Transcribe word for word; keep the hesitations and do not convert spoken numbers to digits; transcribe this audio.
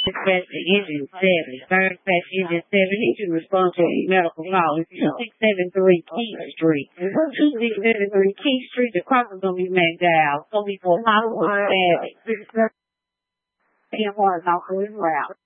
Dispatch to Engine seven. Third Dispatch Engine seven. Engine response to a medical call. It's two six seven three King Street. two six seven three King Street. The cross is going to be made down. It's going to be for Hollywood Valley. And more is off of his route.